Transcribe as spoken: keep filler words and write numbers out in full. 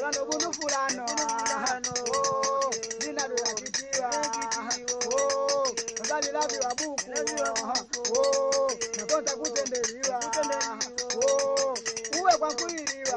Bano bunu fulano. Oh, nina doyakitiwa. Oh, ngali labi wabuku. Oh, nakonta kutendeliwa. Oh, uwe kwa kuiliwa.